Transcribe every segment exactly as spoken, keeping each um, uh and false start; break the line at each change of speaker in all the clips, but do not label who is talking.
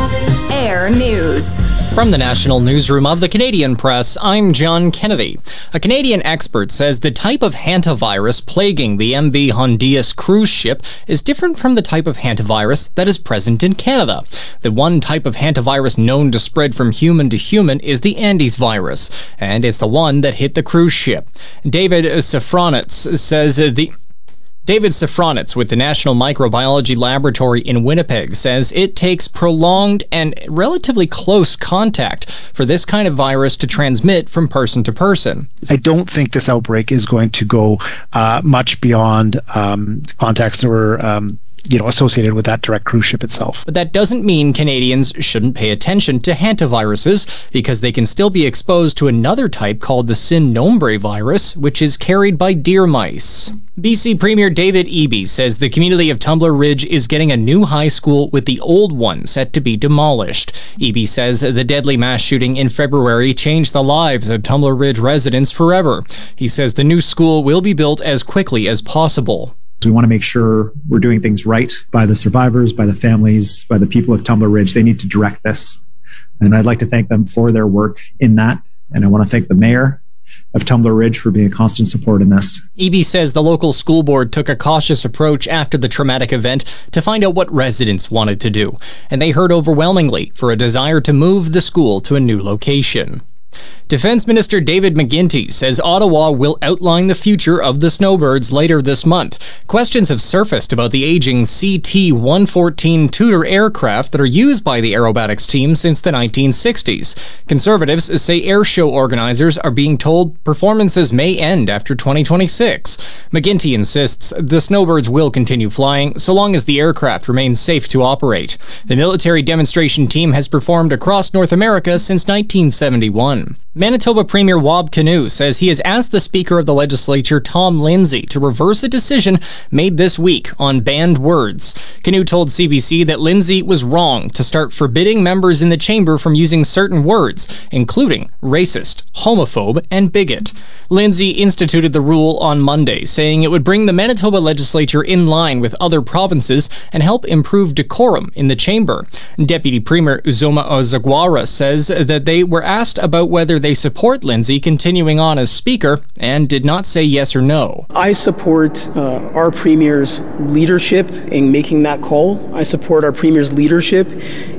Air News.
From the National Newsroom of the Canadian Press, I'm John Kennedy. A Canadian expert says the type of hantavirus plaguing the M V Hondias cruise ship is different from the type of hantavirus that is present in Canada. The one type of hantavirus known to spread from human to human is the Andes virus, and it's the one that hit the cruise ship. David Safranitz says the... David Safranitz with the National Microbiology Laboratory in Winnipeg says it takes prolonged and relatively close contact for this kind of virus to transmit from person to person.
I don't think this outbreak is going to go uh, much beyond um, contacts that were um, you know, associated with that direct cruise ship itself.
But that doesn't mean Canadians shouldn't pay attention to hantaviruses, because they can still be exposed to another type called the Sin Nombre virus, which is carried by deer mice. B C Premier David Eby says the community of Tumbler Ridge is getting a new high school with the old one set to be demolished. Eby says the deadly mass shooting in February changed the lives of Tumbler Ridge residents forever. He says the new school will be built as quickly as possible.
We want to make sure we're doing things right by the survivors, by the families, by the people of Tumbler Ridge. They need to direct this. And I'd like to thank them for their work in that. And I want to thank the mayor of Tumbler Ridge for being a constant support in this.
Eby says the local school board took a cautious approach after the traumatic event to find out what residents wanted to do. And they heard overwhelmingly for a desire to move the school to a new location. Defense Minister David McGuinty says Ottawa will outline the future of the snowbirds later this month. Questions have surfaced about the aging C T one fourteen Tudor aircraft that are used by the aerobatics team since the nineteen sixties. Conservatives say air show organizers are being told performances may end after twenty twenty-six. McGuinty insists the snowbirds will continue flying so long as the aircraft remains safe to operate. The military demonstration team has performed across North America since nineteen seventy-one. Manitoba Premier Wab Kinew says he has asked the Speaker of the Legislature, Tom Lindsay, to reverse a decision made this week on banned words. Kinew told C B C that Lindsay was wrong to start forbidding members in the chamber from using certain words, including racist, homophobe, and bigot. Lindsay instituted the rule on Monday, saying it would bring the Manitoba Legislature in line with other provinces and help improve decorum in the chamber. Deputy Premier Uzoma Ozagwara says that they were asked about whether they support Lindsay continuing on as Speaker and did not say yes or no.
I support uh, our Premier's leadership in making that call. I support our Premier's leadership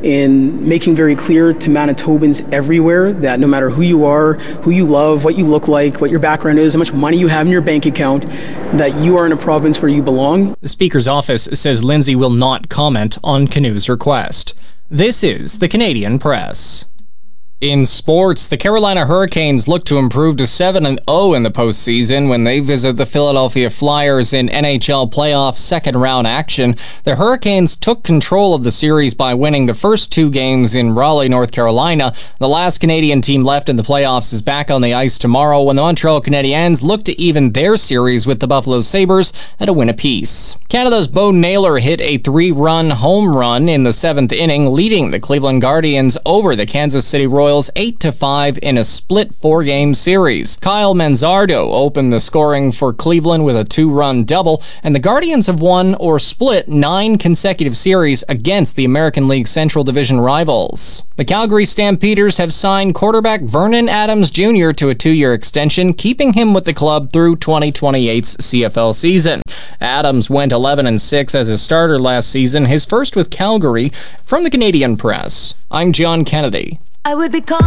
in making very clear to Manitobans everywhere that no matter who you are, who you love, what you look like, what your background is, how much money you have in your bank account, that you are in a province where you belong.
The Speaker's office says Lindsay will not comment on Kinew's request. This is the Canadian Press. In sports, the Carolina Hurricanes look to improve to seven and oh in the postseason when they visit the Philadelphia Flyers in N H L playoff second-round action. The Hurricanes took control of the series by winning the first two games in Raleigh, North Carolina. The last Canadian team left in the playoffs is back on the ice tomorrow when the Montreal Canadiens look to even their series with the Buffalo Sabres at a win apiece. Canada's Bo Naylor hit a three-run home run in the seventh inning, leading the Cleveland Guardians over the Kansas City Royals eight to five in a split four-game series. Kyle Manzardo opened the scoring for Cleveland with a two-run double, and the Guardians have won or split nine consecutive series against the American League Central Division rivals. The Calgary Stampeders have signed quarterback Vernon Adams Junior to a two-year extension, keeping him with the club through twenty twenty-eight's C F L season. Adams went eleven and six as a starter last season, his first with Calgary. From the Canadian Press, I'm John Kennedy.
I would become